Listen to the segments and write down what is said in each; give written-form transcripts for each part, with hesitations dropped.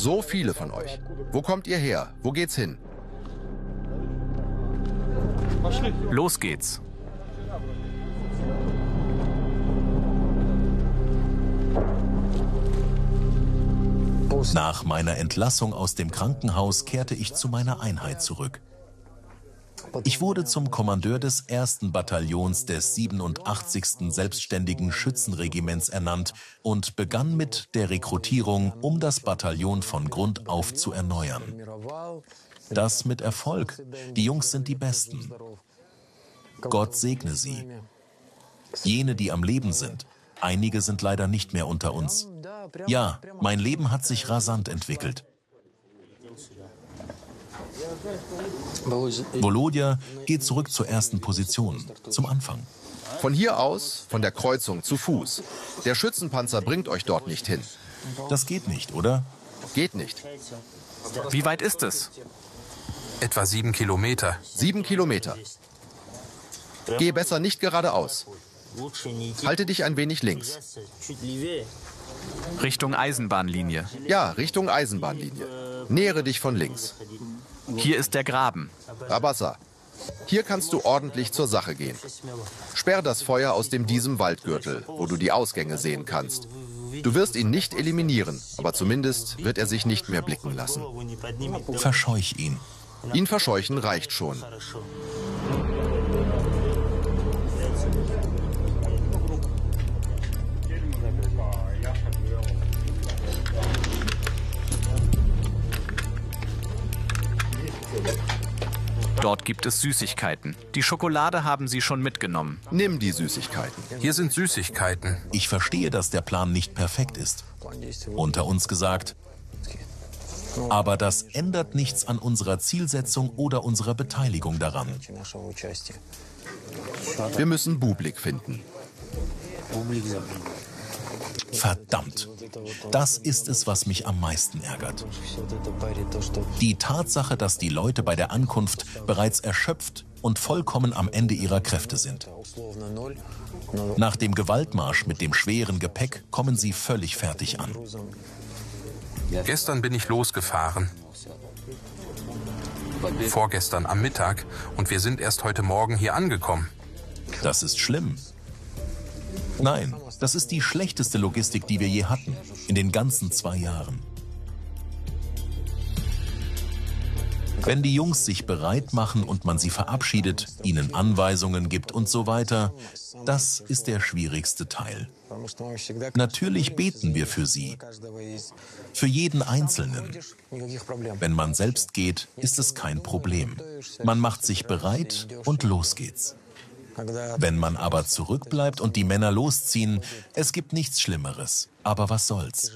So viele von euch. Wo kommt ihr her? Wo geht's hin? Los geht's. Nach meiner Entlassung aus dem Krankenhaus kehrte ich zu meiner Einheit zurück. Ich wurde zum Kommandeur des 1. Bataillons des 87. Selbstständigen Schützenregiments ernannt und begann mit der Rekrutierung, um das Bataillon von Grund auf zu erneuern. Das mit Erfolg. Die Jungs sind die Besten. Gott segne sie. Jene, die am Leben sind. Einige sind leider nicht mehr unter uns. Ja, mein Leben hat sich rasant entwickelt. Volodya geht zurück zur ersten Position, zum Anfang. Von hier aus, von der Kreuzung zu Fuß. Der Schützenpanzer bringt euch dort nicht hin. Das geht nicht, oder? Geht nicht. Wie weit ist es? Etwa 7 Kilometer. 7 Kilometer. Geh besser nicht geradeaus. Halte dich ein wenig links. Richtung Eisenbahnlinie. Ja, Richtung Eisenbahnlinie. Nähere dich von links. Hier ist der Graben. Rabassa. Hier kannst du ordentlich zur Sache gehen. Sperr das Feuer aus diesem Waldgürtel, wo du die Ausgänge sehen kannst. Du wirst ihn nicht eliminieren, aber zumindest wird er sich nicht mehr blicken lassen. Verscheuch ihn. Ihn verscheuchen reicht schon. Dort gibt es Süßigkeiten. Die Schokolade haben sie schon mitgenommen. Nimm die Süßigkeiten. Hier sind Süßigkeiten. Ich verstehe, dass der Plan nicht perfekt ist. Unter uns gesagt. Aber das ändert nichts an unserer Zielsetzung oder unserer Beteiligung daran. Wir müssen Bublik finden. Verdammt. Das ist es, was mich am meisten ärgert. Die Tatsache, dass die Leute bei der Ankunft bereits erschöpft und vollkommen am Ende ihrer Kräfte sind. Nach dem Gewaltmarsch mit dem schweren Gepäck kommen sie völlig fertig an. Gestern bin ich losgefahren. Vorgestern am Mittag. Und wir sind erst heute Morgen hier angekommen. Das ist schlimm. Nein, das ist die schlechteste Logistik, die wir je hatten, in den ganzen 2 Jahren. Wenn die Jungs sich bereit machen und man sie verabschiedet, ihnen Anweisungen gibt und so weiter, das ist der schwierigste Teil. Natürlich beten wir für sie, für jeden Einzelnen. Wenn man selbst geht, ist es kein Problem. Man macht sich bereit und los geht's. Wenn man aber zurückbleibt und die Männer losziehen, es gibt nichts Schlimmeres. Aber was soll's?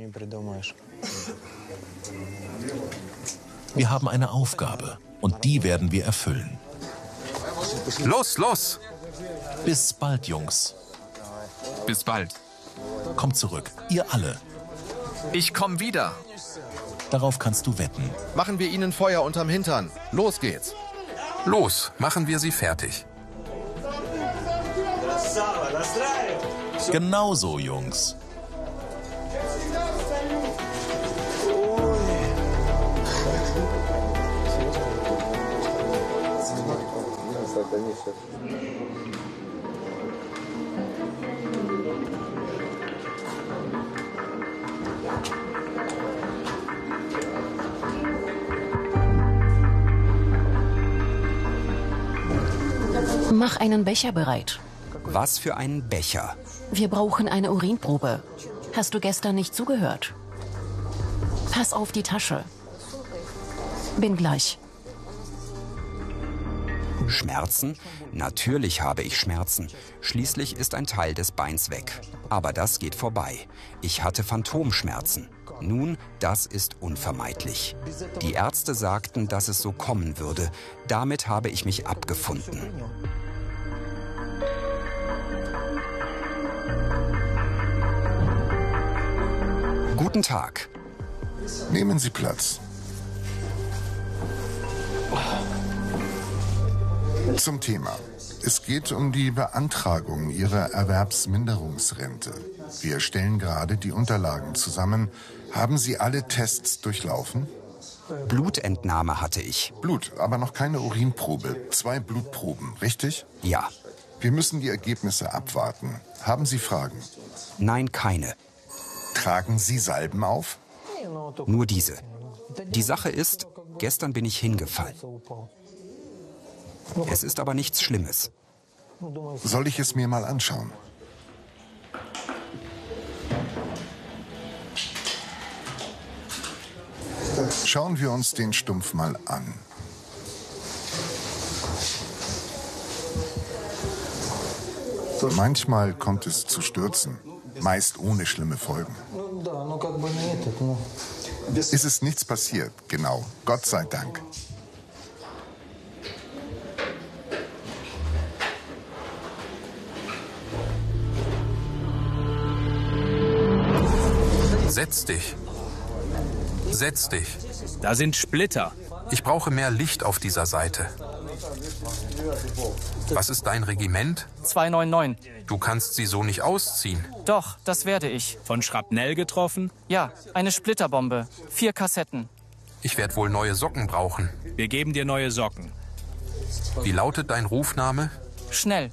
Wir haben eine Aufgabe und die werden wir erfüllen. Los, los! Bis bald, Jungs. Bis bald. Kommt zurück, ihr alle. Ich komme wieder. Darauf kannst du wetten. Machen wir ihnen Feuer unterm Hintern. Los geht's. Los, machen wir sie fertig. Genau so, Jungs. Mach einen Becher bereit. Was für einen Becher? Wir brauchen eine Urinprobe. Hast du gestern nicht zugehört? Pass auf die Tasche. Bin gleich. Schmerzen? Natürlich habe ich Schmerzen. Schließlich ist ein Teil des Beins weg. Aber das geht vorbei. Ich hatte Phantomschmerzen. Nun, das ist unvermeidlich. Die Ärzte sagten, dass es so kommen würde. Damit habe ich mich abgefunden. Guten Tag. Nehmen Sie Platz. Zum Thema. Es geht um die Beantragung Ihrer Erwerbsminderungsrente. Wir stellen gerade die Unterlagen zusammen. Haben Sie alle Tests durchlaufen? Blutentnahme hatte ich. Blut, aber noch keine Urinprobe. 2 Blutproben, richtig? Ja. Wir müssen die Ergebnisse abwarten. Haben Sie Fragen? Nein, keine. Tragen Sie Salben auf? Nur diese. Die Sache ist, gestern bin ich hingefallen. Es ist aber nichts Schlimmes. Soll ich es mir mal anschauen? Schauen wir uns den Stumpf mal an. Manchmal kommt es zu Stürzen, meist ohne schlimme Folgen. Es ist nichts passiert, genau, Gott sei Dank. Setz dich. Setz dich. Da sind Splitter. Ich brauche mehr Licht auf dieser Seite. Was ist dein Regiment? 299. Du kannst sie so nicht ausziehen. Doch, das werde ich. Von Schrapnell getroffen? Ja, eine Splitterbombe. 4 Kassetten. Ich werde wohl neue Socken brauchen. Wir geben dir neue Socken. Wie lautet dein Rufname? Schnell.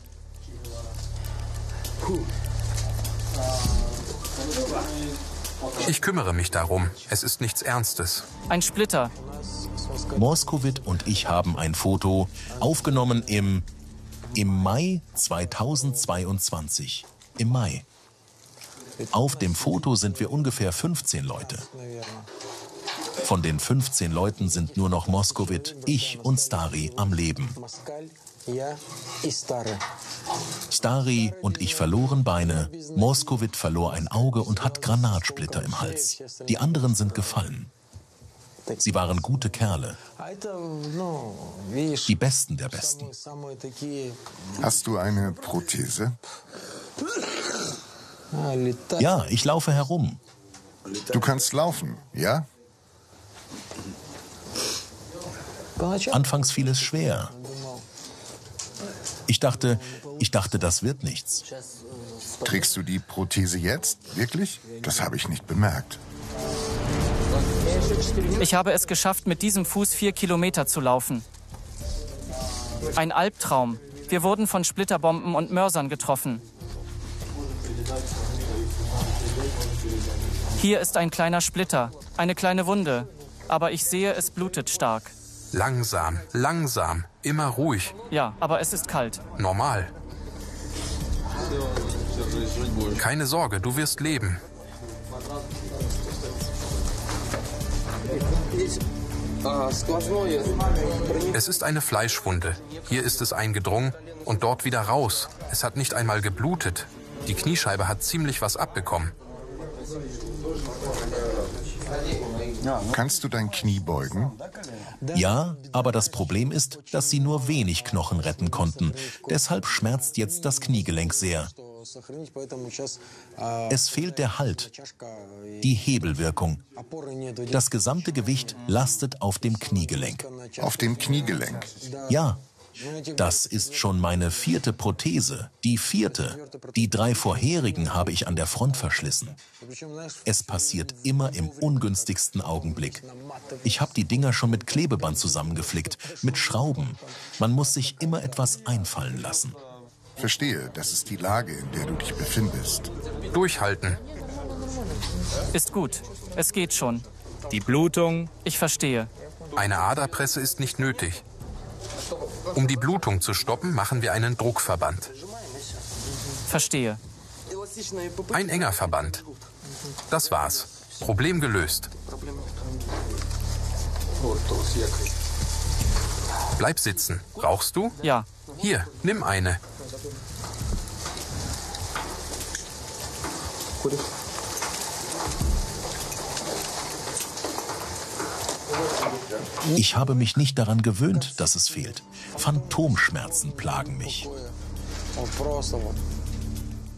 Ich kümmere mich darum. Es ist nichts Ernstes. Ein Splitter. Moskowitz und ich haben ein Foto aufgenommen im Mai 2022. Im Mai. Auf dem Foto sind wir ungefähr 15 Leute. Von den 15 Leuten sind nur noch Moskowitz, ich und Stari am Leben. Stari und ich verloren Beine, Moskowitz verlor ein Auge und hat Granatsplitter im Hals. Die anderen sind gefallen. Sie waren gute Kerle. Die Besten der Besten. Hast du eine Prothese? Ja, ich laufe herum. Du kannst laufen, ja? Anfangs fiel es schwer. Ich dachte, das wird nichts. Trägst du die Prothese jetzt? Wirklich? Das habe ich nicht bemerkt. Ich habe es geschafft, mit diesem Fuß 4 Kilometer zu laufen. Ein Albtraum. Wir wurden von Splitterbomben und Mörsern getroffen. Hier ist ein kleiner Splitter, eine kleine Wunde. Aber ich sehe, es blutet stark. Langsam, langsam, immer ruhig. Ja, aber es ist kalt. Normal. Keine Sorge, du wirst leben. Es ist eine Fleischwunde. Hier ist es eingedrungen und dort wieder raus. Es hat nicht einmal geblutet. Die Kniescheibe hat ziemlich was abbekommen. Kannst du dein Knie beugen? Ja, aber das Problem ist, dass sie nur wenig Knochen retten konnten. Deshalb schmerzt jetzt das Kniegelenk sehr. Es fehlt der Halt, die Hebelwirkung. Das gesamte Gewicht lastet auf dem Kniegelenk. Auf dem Kniegelenk? Ja, das ist schon meine 4. Prothese. Die 4. Die 3 vorherigen habe ich an der Front verschlissen. Es passiert immer im ungünstigsten Augenblick. Ich habe die Dinger schon mit Klebeband zusammengeflickt, mit Schrauben. Man muss sich immer etwas einfallen lassen. Verstehe, das ist die Lage, in der du dich befindest. Durchhalten. Ist gut. Es geht schon. Die Blutung? Ich verstehe. Eine Aderpresse ist nicht nötig. Um die Blutung zu stoppen, machen wir einen Druckverband. Verstehe. Ein enger Verband. Das war's. Problem gelöst. Bleib sitzen. Rauchst du? Ja. Hier, nimm eine. Ich habe mich nicht daran gewöhnt, dass es fehlt. Phantomschmerzen plagen mich.